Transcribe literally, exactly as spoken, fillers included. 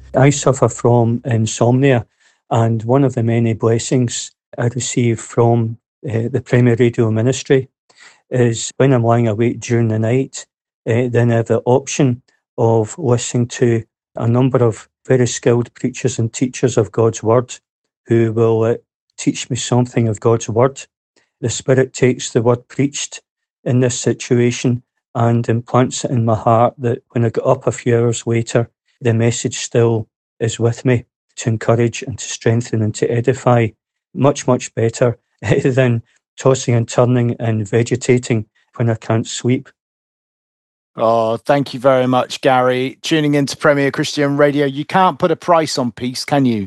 I suffer from insomnia, and one of the many blessings I receive from uh, the Premier Radio Ministry is when I'm lying awake during the night, uh, then I have the option of listening to a number of very skilled preachers and teachers of God's Word who will uh, teach me something of God's Word. The Spirit takes the word preached in this situation and implants it in my heart that when I get up a few hours later, the message still is with me to encourage and to strengthen and to edify. Much, much better than tossing and turning and vegetating when I can't sleep. Oh, thank you very much, Gary. Tuning into Premier Christian Radio. You can't put a price on peace, can you?